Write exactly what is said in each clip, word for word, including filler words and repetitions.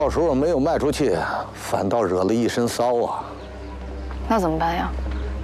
到时候没有卖出去，反倒惹了一身骚啊！ 那怎么办呀？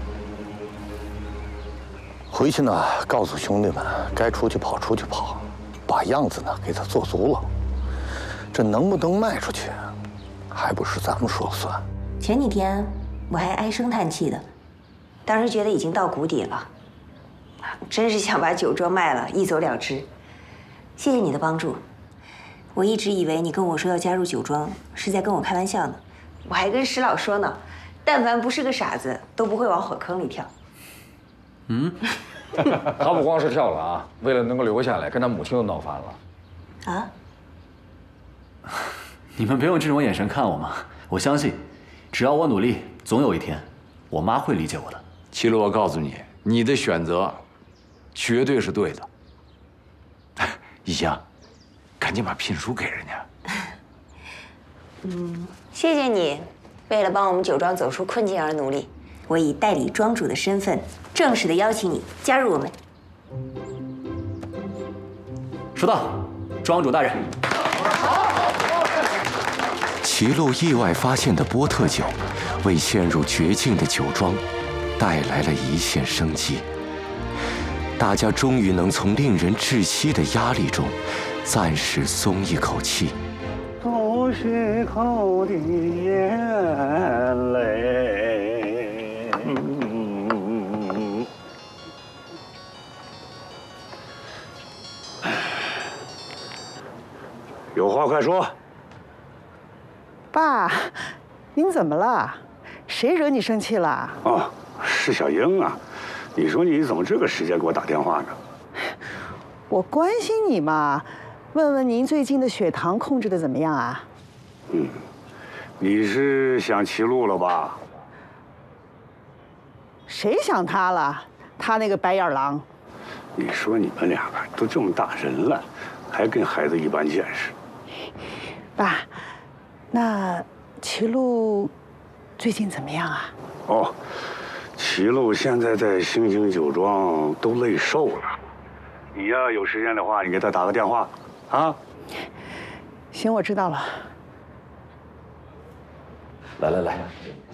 回去呢，告诉兄弟们，该出去跑出去跑，把样子呢给他做足了。这能不能卖出去，还不是咱们说了算。 前几天我还唉声叹气的，当时觉得已经到谷底了，真是想把酒庄卖了，一走了之。谢谢你的帮助。我一直以为你跟我说要加入酒庄是在跟我开玩笑呢，我还跟石老说呢，但凡不是个傻子，都不会往火坑里跳。 嗯，他不光是跳了啊，为了能够留下来，跟他母亲都闹翻了。 啊？ 你们别用这种眼神看我嘛，我相信，只要我努力，总有一天，我妈会理解我的。 齐鲁，我告诉你，你的选择绝对是对的。一香，赶紧把聘书给人家。 嗯，谢谢你，为了帮我们酒庄走出困境而努力。我以代理庄主的身份，正式的邀请你加入我们。 收到，庄主大人。 齐路意外发现的波特酒，为陷入绝境的酒庄带来了一线生机。大家终于能从令人窒息的压力中暂时松一口气。 吐虚口的眼泪。嗯，有话快说。 爸，您怎么了？谁惹你生气了？ 哦，是小英啊。你说你怎么这个时间给我打电话呢？ 我关心你嘛，问问您最近的血糖控制的怎么样啊？ 嗯，你是想齐路了吧？ 谁想他了？他那个白眼狼。 你说你们两个都这么大人了，还跟孩子一般见识。 爸，那齐路最近怎么样啊？ 哦。齐路现在在星星酒庄都累瘦了，你要有时间的话，你给他打个电话，啊？ 行，我知道了。 来来来，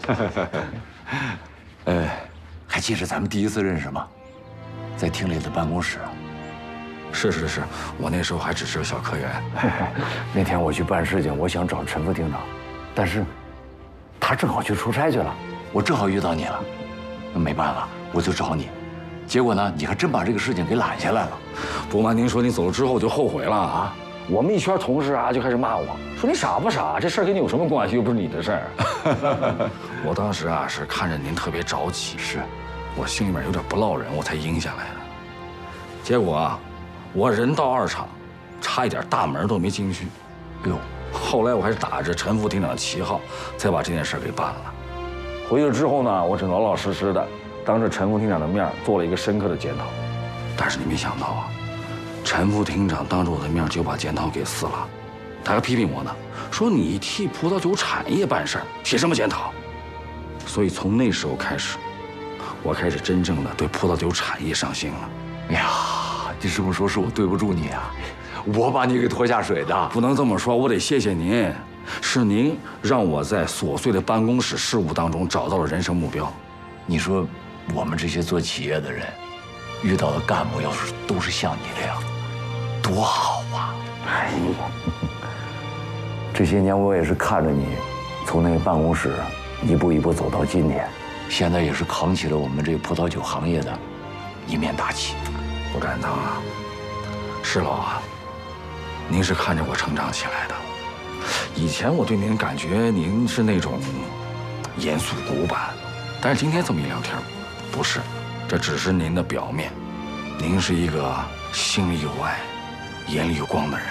呃，还记得咱们第一次认识吗？在厅里的办公室。 是是是，我那时候还只是个小科员。 那天我去办事情，我想找陈副厅长，但是他正好去出差去了， 我正好遇到你了。没办法，我就找你，结果呢，你还真把这个事情给揽下来了。 不瞒您说，你走了之后我就后悔了啊！我们一圈同事啊就开始骂我，说你傻不傻？这事儿跟你有什么关系？又不是你的事儿。我当时啊是看着您特别着急，是我心里面有点不落忍，我才应下来的。结果啊，我人到二厂，差一点大门都没进去。哎呦，后来我还是打着陈副厅长的旗号，才把这件事给办了。回去之后呢，我只老老实实的当着陈副厅长的面做了一个深刻的检讨，但是你没想到啊，陈副厅长当着我的面就把检讨给撕了，他还批评我呢，说你替葡萄酒产业办事儿，写什么检讨？所以从那时候开始，我开始真正的对葡萄酒产业上心了。 哎呀，你这么说是我对不住你啊，我把你给拖下水的。 不能这么说，我得谢谢您。是您让我在琐碎的办公室事务当中找到了人生目标。 你说，我们这些做企业的人，遇到的干部要是都是像你这样，多好啊！ 哎呀，这些年我也是看着你从那个办公室一步一步走到今天， 现在也是扛起了我们这个葡萄酒行业的一面大旗。 不敢当啊，石老啊，您是看着我成长起来的。以前我对您感觉您是那种严肃古板，但是今天这么一聊天，不是，这只是您的表面，您是一个心里有爱、眼里有光的人。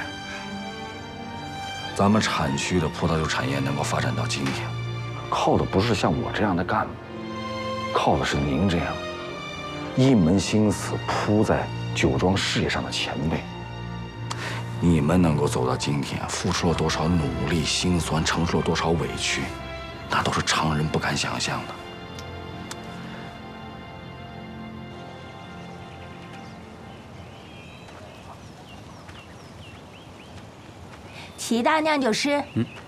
咱们产区的葡萄酒产业能够发展到今天，靠的不是像我这样的干部，靠的是您这样一门心思扑在酒庄事业上的前辈。你们能够走到今天，付出了多少努力、辛酸，承受了多少委屈，那都是常人不敢想象的。 齐大酿酒师， 嗯，